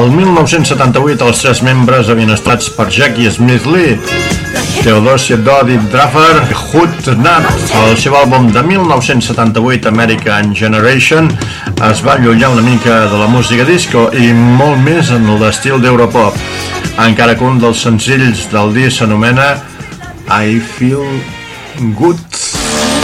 El 1978 els tres membres havien estat per Jackie Smith Lee, Theodosia Dodi Draffer i Hoot Nat. El seu àlbum de 1978, American Generation, es va allunyar una mica de la música disco i molt més en l'estil d'Europop, encara que un dels senzills del disc s'anomena I Feel Good.